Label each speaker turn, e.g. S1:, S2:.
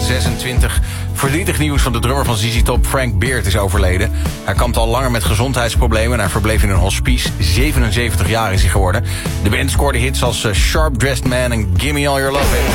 S1: 26. Verdrietig nieuws van de drummer van ZZ Top, Frank Beard, is overleden. Hij kampt al langer met gezondheidsproblemen en hij verbleef in een hospice. 77 jaar is hij geworden. De band scoorde hits als Sharp Dressed Man en Gimme All Your Love.